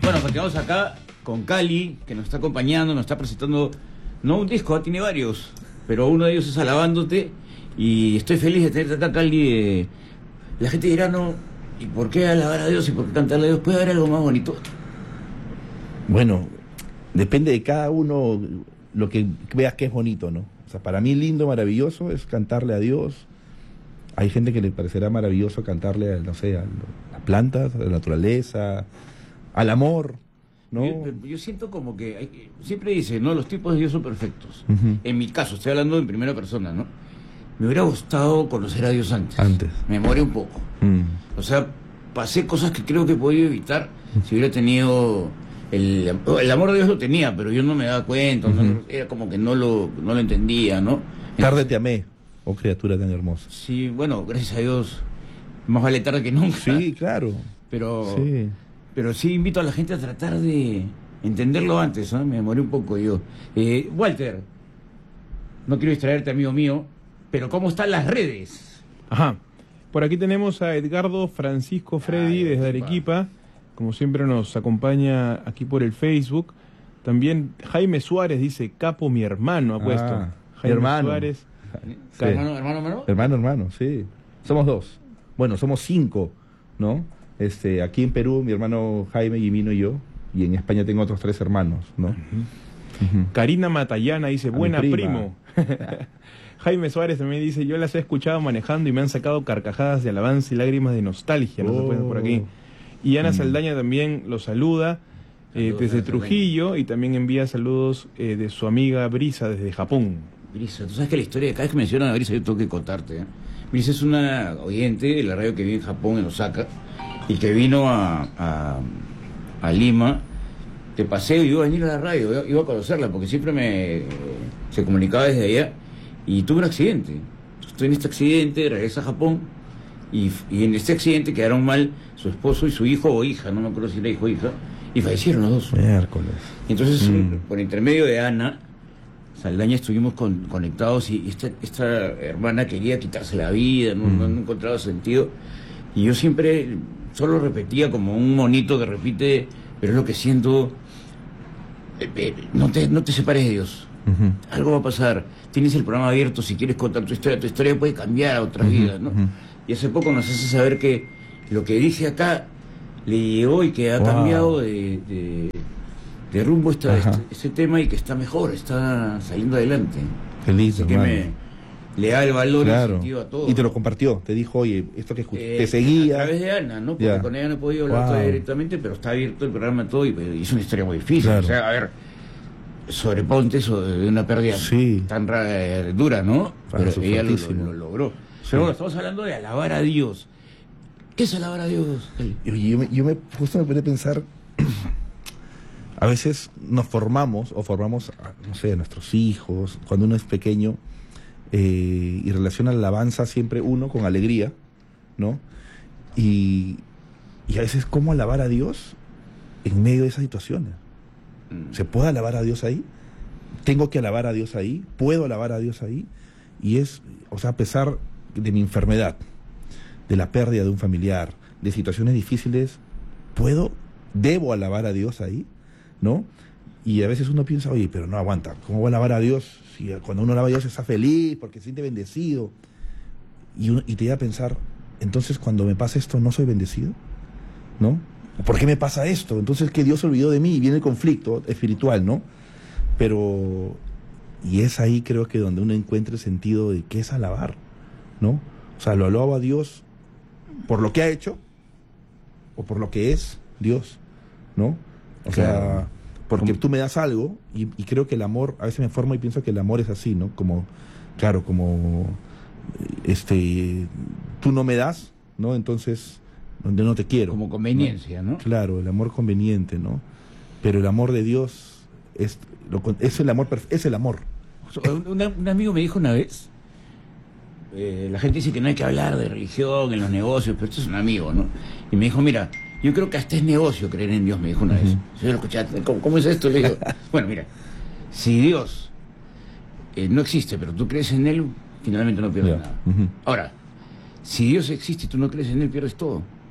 Bueno, continuamos acá con Cali, que nos está acompañando, nos está presentando, no un disco, tiene varios, pero uno de ellos es Alabándote, y estoy feliz de tenerte acá, Cali. La gente dirá, no, ¿y por qué alabar a Dios y por qué cantarle a Dios? ¿Puede haber algo más bonito? Bueno, depende de cada uno lo que veas que es bonito, ¿no? O sea, para mí lindo, maravilloso es cantarle a Dios. Hay gente que le parecerá maravilloso cantarle, no sé, a las plantas, a la naturaleza, al amor, ¿no? Yo siento como que siempre dice, ¿no? Los tipos de Dios son perfectos. Uh-huh. En mi caso, estoy hablando en primera persona, ¿no? Me hubiera gustado conocer a Dios antes. Me demoré un poco. O sea, pasé cosas que creo que he podido evitar si hubiera tenido... El amor de Dios lo tenía, pero yo no me daba cuenta, no, era como que no lo entendía, ¿no? Tarde te amé, oh criatura tan hermosa. Sí, bueno, gracias a Dios, más vale tarde que nunca. Sí, claro. Pero sí invito a la gente a tratar de entenderlo antes, ¿no? Me demoré un poco yo. Walter, no quiero distraerte, amigo mío, pero ¿cómo están las redes? Ajá, por aquí tenemos a Edgardo Francisco Freddy desde Arequipa. Como siempre nos acompaña aquí por el Facebook. También Jaime Suárez dice, capo mi hermano, ha puesto. Jaime mi hermano. Suárez. Sí. ¿Hermano? Sí. Somos dos. Bueno, somos 5, ¿no? Aquí en Perú, mi hermano Jaime, Guimino y yo. Y en España tengo otros 3 hermanos, ¿no? Karina Matallana dice, buena primo. Jaime Suárez también dice, yo las he escuchado manejando y me han sacado carcajadas de alabanza y lágrimas de nostalgia. No se pueden por aquí. Y Ana Saldaña también lo saluda desde Trujillo y también envía saludos de su amiga Brisa desde Japón. Brisa, tú sabes que la historia, cada vez que mencionan a Brisa yo tengo que contarte. Brisa es una oyente de la radio que vive en Japón, en Osaka, y que vino a Lima de paseo y iba a venir a la radio, iba a conocerla porque siempre se comunicaba desde allá y tuve un accidente. Estoy en este accidente, regresa a Japón. Y en este accidente quedaron mal su esposo y su hijo o hija, no me acuerdo si era hijo o hija, y fallecieron los dos. Miércoles. Y entonces, por intermedio de Ana Saldaña estuvimos conectados y esta hermana quería quitarse la vida, no encontraba sentido. Y yo siempre solo repetía como un monito que repite, pero es lo que siento, no te separes de Dios. Algo va a pasar. Tienes el programa abierto si quieres contar tu historia puede cambiar a otras vidas, ¿no? Y hace poco nos hace saber que lo que dije acá le llegó y que ha cambiado de rumbo este tema y que está mejor, está saliendo adelante. Feliz, así que le da el valor y el sentido a todo. Y te lo compartió, te dijo, oye, esto que escuché, te seguía. A través de Ana, ¿no? Porque con ella no he podido hablar directamente, pero está abierto el programa todo y es una historia muy difícil. O sea, a ver, sobreponte eso de una pérdida tan dura, ¿no? Pero ella lo logró. Pero bueno, estamos hablando de alabar a Dios. ¿Qué es alabar a Dios? Justo me pude pensar, a veces nos formamos, no sé, a nuestros hijos, cuando uno es pequeño, y relaciona la alabanza siempre uno con alegría, ¿no? Y a veces, ¿cómo alabar a Dios en medio de esas situaciones? ¿Se puede alabar a Dios ahí? ¿Tengo que alabar a Dios ahí? ¿Puedo alabar a Dios ahí? Y o sea, a pesar de mi enfermedad, de la pérdida de un familiar, de situaciones difíciles, debo alabar a Dios ahí, ¿no? Y a veces uno piensa, oye, pero no aguanta, ¿cómo voy a alabar a Dios? Si cuando uno alaba a Dios está feliz, porque se siente bendecido. Y te lleva a pensar, entonces cuando me pasa esto, ¿no soy bendecido? ¿No? ¿Por qué me pasa esto? Entonces que Dios se olvidó de mí y viene el conflicto espiritual, ¿no? Y es ahí creo que donde uno encuentra el sentido de qué es alabar, ¿no? O sea, lo alabo a Dios por lo que ha hecho o por lo que es Dios, ¿no? O sea, porque tú me das algo y creo que el amor, a veces me formo y pienso que el amor es así, ¿no? Como tú no me das, ¿no? Entonces, donde no te quiero. Como conveniencia, ¿no? Claro, el amor conveniente, ¿no? Pero el amor de Dios es el amor, es el amor. Un amigo me dijo una vez, la gente dice que no hay que hablar de religión en los negocios, pero esto es un amigo, ¿no? Y me dijo, mira, yo creo que hasta es negocio creer en Dios, me dijo una vez. Yo lo escuché, ¿cómo es esto? Le digo, bueno, mira, si Dios no existe, pero tú crees en Él, finalmente no pierdes nada. Ahora, si Dios existe y tú no crees en Él, pierdes todo.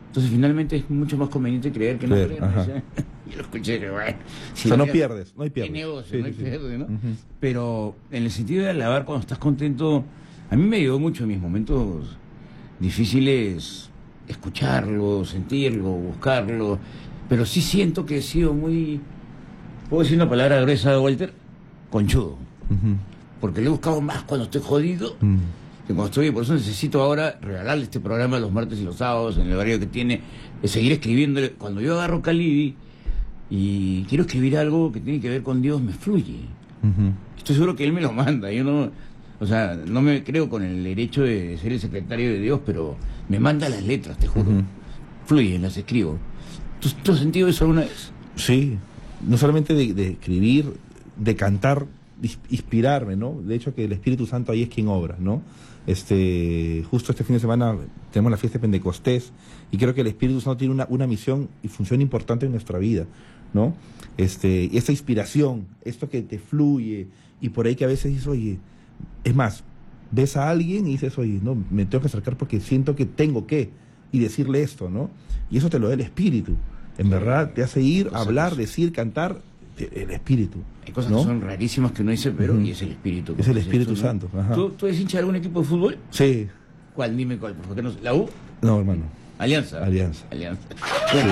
Entonces finalmente es mucho más conveniente creer que no Creer, creer. ajá. O sea, yo lo escuché, bueno, O sea, no pierdes, no hay hay pierdes. negocio, Sí, no hay sí, sí. pierde, ¿no? Ujú. Pero en el sentido de alabar cuando estás contento, a mí me ayudó mucho en mis momentos difíciles escucharlo, sentirlo, buscarlo, pero sí siento que he sido muy, ¿puedo decir una palabra gruesa, Walter? Conchudo, Ujú. porque le he buscado más cuando estoy jodido Mm. que cuando estoy, por eso necesito ahora regalarle este programa los martes y los sábados en el horario que tiene, seguir escribiéndole. Cuando yo agarro Calibi y quiero escribir algo que tiene que ver con Dios, me fluye. Ujú. Estoy seguro que él me lo manda. Yo no, o sea, no me creo con el derecho de ser el secretario de Dios, pero me manda las letras, te juro. Ujú. Fluyen, las escribo. ¿Tú has sentido eso alguna vez? Sí, no solamente de escribir, de cantar, inspirarme, ¿no? De hecho que el Espíritu Santo ahí es quien obra, ¿no? Justo este fin de semana tenemos la fiesta de Pentecostés y creo que el Espíritu Santo tiene una misión y función importante en nuestra vida, ¿no? Y esta inspiración, esto que te fluye y por ahí que a veces dices, oye, es más, ves a alguien y dices, oye, no, me tengo que acercar porque siento que tengo que y decirle esto, ¿no? Y eso te lo da el Espíritu. En verdad te hace ir, hablar, decir, cantar, el Espíritu. Hay cosas ¿no? que son rarísimas que uno dice, pero Ujú. y es el Espíritu. Es el como Espíritu dices tú, ¿no? Santo, ajá. ¿Tú eres hincha de algún equipo de fútbol? Sí, ¿Cuál? Dime cuál, porque no sé. ¿La U? no, hermano. Alianza. Alianza. Alianza. Bueno.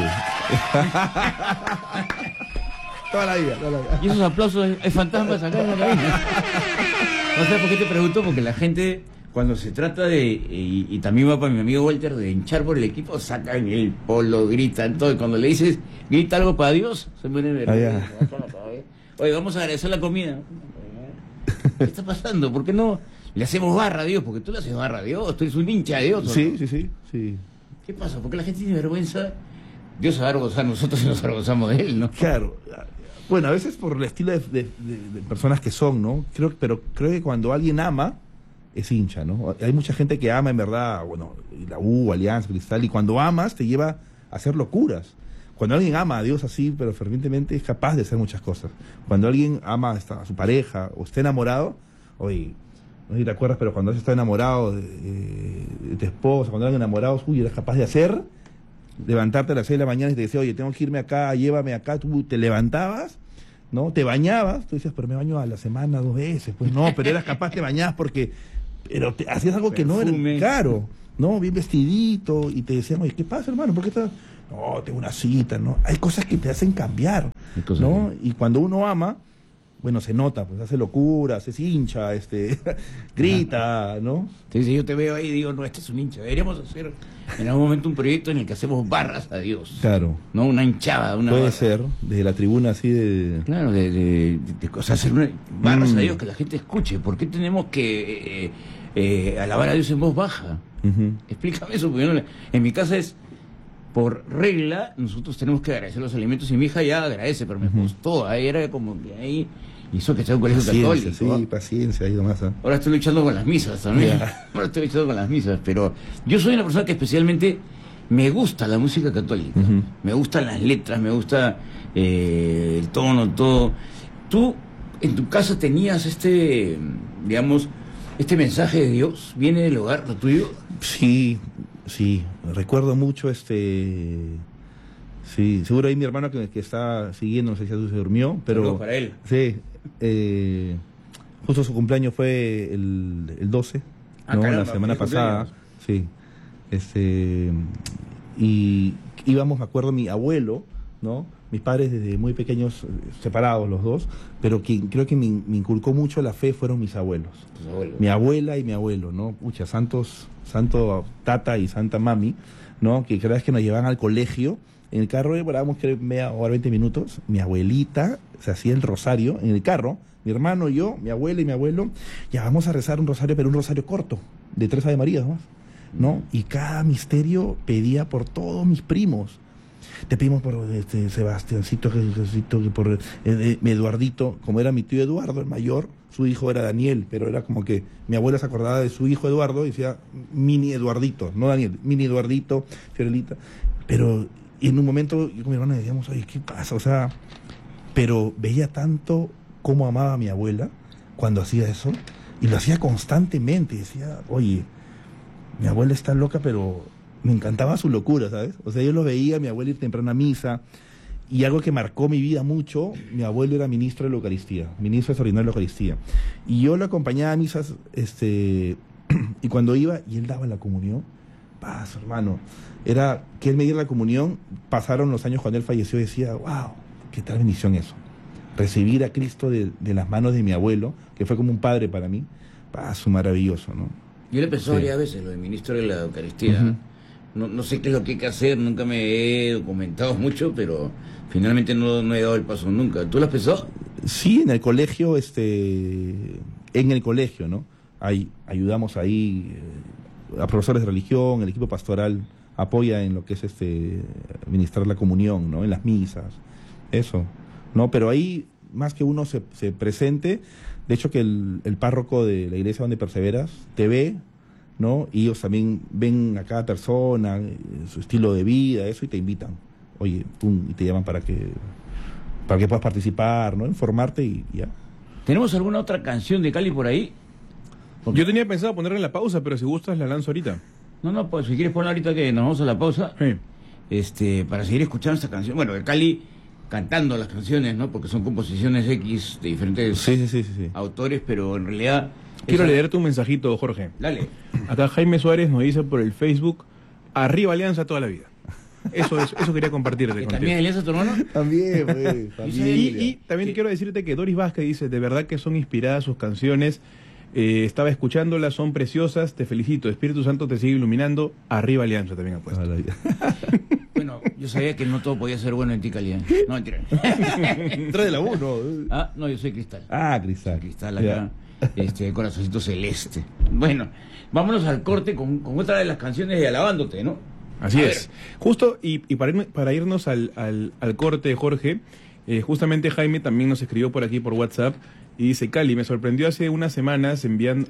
Toda la vida, toda la vida. Y esos aplausos, hay fantasmas acá en la cabina. No sé por qué te pregunto, porque la gente, cuando se trata de, y también va para mi amigo Walter, de hinchar por el equipo, sacan el polo, gritan todo. Y cuando le dices, grita algo para Dios, se pone nervioso. Oye, vamos a agradecer la comida. ¿Qué está pasando? ¿Por qué no le hacemos barra a Dios? Porque tú le haces barra a Dios, tú eres un hincha de Dios. ¿o Sí, no? sí, sí, sí. ¿Qué pasa? ¿Por qué la gente tiene vergüenza? Dios se va a avergonzar a nosotros y nos avergonzamos de él, ¿no? Claro. Bueno, a veces por el estilo de personas que son, ¿no? Pero creo que cuando alguien ama, es hincha, ¿no? Hay mucha gente que ama en verdad, bueno, la U, Alianza, Cristal, y cuando amas te lleva a hacer locuras. Cuando alguien ama a Dios así, pero fervientemente, es capaz de hacer muchas cosas. Cuando alguien ama a su pareja o está enamorado, oye, no sé si te acuerdas, pero cuando está enamorado de tu esposa, cuando alguien enamorado, uy, eres capaz de hacer, levantarte a las 6 de la mañana y te decía, oye, tengo que irme acá, llévame acá, tú te levantabas, ¿no? Te bañabas, tú decías, pero me baño a la semana 2 veces, pues no, pero eras capaz, te bañabas porque, pero hacías algo que no era caro, ¿no? Bien vestidito, y te decían, oye, ¿qué pasa, hermano? ¿Por qué estás? No, tengo una cita, ¿no? Hay cosas que te hacen cambiar, ¿no? Y cuando uno ama, bueno, se nota, pues hace locuras, se hincha, grita, ¿no? Entonces yo te veo ahí y digo, no, este es un hincha. Deberíamos hacer en algún momento un proyecto en el que hacemos barras a Dios. Claro. No una hinchada, una Puede barra. ser, desde la tribuna así de... Claro, de cosas, hacer barras a Dios que la gente escuche. ¿Por qué tenemos que alabar a Dios en voz baja? Ujú. Explícame eso, porque yo no en mi casa es, por regla, nosotros tenemos que agradecer los alimentos y mi hija ya agradece, pero me costó, ahí era como que ahí hizo que sea un colegio Paciencia, católico. sí, ¿no? paciencia, ahí nomás. ¿Eh? Ahora estoy luchando con las misas también. Ya. Ahora estoy luchando con las misas, pero yo soy una persona que especialmente me gusta la música católica. Ujú. Me gustan las letras, me gusta el tono, todo. ¿Tú en tu casa tenías digamos, este mensaje de Dios? ¿Viene del hogar, lo tuyo? Sí, sí, recuerdo mucho sí, seguro ahí mi hermano que está siguiendo, no sé si se durmió, pero... Saludos para él. Sí, justo su cumpleaños fue el 12, Ah, ¿no? caramba, La semana feliz pasada, sí. Y íbamos, me acuerdo, mi abuelo, ¿no? Mis padres desde muy pequeños, separados los dos, pero quien creo que me inculcó mucho la fe fueron mis abuelos. Tus abuelos. Mi abuela y mi abuelo, ¿no? Pucha, santo tata y santa mami, ¿no? Que cada vez que nos llevaban al colegio, en el carro demorábamos media hora, 20 minutos, mi abuelita se hacía el rosario en el carro, mi hermano, yo, mi abuela y mi abuelo, ya vamos a rezar un rosario, pero un rosario corto, de 3 Ave Marías nomás, ¿no? Y cada misterio pedía por todos mis primos. Te pedimos por Sebastiancito, Jesucito, por Eduardito, como era mi tío Eduardo, el mayor, su hijo era Daniel, pero era como que mi abuela se acordaba de su hijo Eduardo y decía mini Eduardito, no Daniel, mini Eduardito, Fiorelita. Pero en un momento yo con mi hermana decíamos, oye, ¿qué pasa? O sea, pero veía tanto cómo amaba a mi abuela cuando hacía eso, y lo hacía constantemente, decía, oye, mi abuela está loca, pero me encantaba su locura, ¿sabes? O sea, yo lo veía, mi abuelo ir temprano a misa, y algo que marcó mi vida mucho, mi abuelo era ministro de la Eucaristía, ministro extraordinario de la Eucaristía. Y yo lo acompañaba a misas, y cuando iba, y él daba la comunión, paz, hermano, era que él me diera la comunión, pasaron los años cuando él falleció, y decía, wow, qué tal bendición eso. Recibir a Cristo de las manos de mi abuelo, que fue como un padre para mí, paz, maravilloso, ¿no? Yo le pensé varias veces lo de ministro de la Eucaristía. No sé qué es lo que hay que hacer, nunca me he documentado mucho, pero finalmente no he dado el paso nunca. ¿Tú lo has pensado? Sí, en el colegio, ¿no? Ayudamos ahí a profesores de religión, el equipo pastoral apoya en lo que es ministrar la comunión, ¿no? En las misas, eso, ¿no? Pero ahí, más que uno se presente, de hecho que el párroco de la iglesia donde perseveras te ve, ¿no? Y ellos también ven a cada persona, su estilo de vida, eso, y te invitan. Oye, pum, y te llaman para que puedas participar, ¿no? Informarte y ya. ¿Tenemos alguna otra canción de Cali por ahí? Yo tenía pensado ponerla en la pausa, pero si gustas la lanzo ahorita. No, pues si quieres poner ahorita que nos vamos a la pausa, para seguir escuchando esta canción. Bueno, de Cali cantando las canciones, ¿no? Porque son composiciones X de diferentes sí. autores, pero en realidad... Quiero leerte un mensajito, Jorge. Dale. Acá Jaime Suárez nos dice por el Facebook, arriba Alianza toda la vida. Eso quería compartirte contigo. ¿También Alianza tu hermano? También, pues. Y también quiero decirte que Doris Vázquez dice, de verdad que son inspiradas sus canciones. Estaba escuchándolas, son preciosas, te felicito. Espíritu Santo te sigue iluminando. Arriba Alianza también ha puesto. Bueno, yo sabía que no todo podía ser bueno en ti, Cali. No, mentira. Trae de la 1. No, yo soy Cristal. Cristal. Cristal acá, corazoncito celeste. Bueno, vámonos al corte con otra de las canciones de Alabándote, ¿no? Así es. Justo, y para irnos al corte, Jorge, justamente Jaime también nos escribió por aquí por WhatsApp y dice, Cali me sorprendió hace unas semanas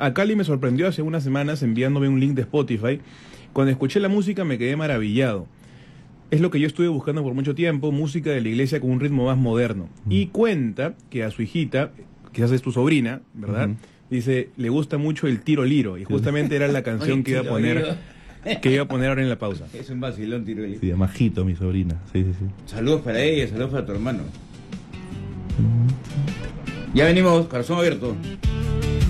enviándome un link de Spotify. Cuando escuché la música me quedé maravillado. Es lo que yo estuve buscando por mucho tiempo, música de la iglesia con un ritmo más moderno. Y cuenta que a su hijita, quizás es tu sobrina, ¿verdad? Dice, le gusta mucho el Tiro Liro, y justamente era la canción que iba a poner ahora en la pausa. Es un vacilón, Tiro Liro. Sí, Majito, mi sobrina. Sí. Saludos para ella, saludos para tu hermano. Ya venimos, corazón abierto.